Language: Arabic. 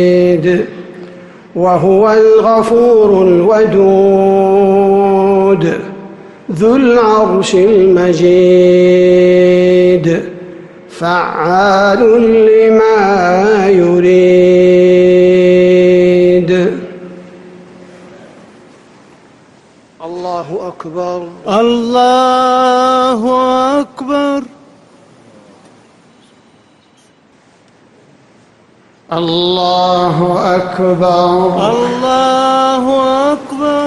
وهو الغفور الودود ذو العرش المجيد فعال لما يريد. الله أكبر الله أكبر الله أكبر الله أكبر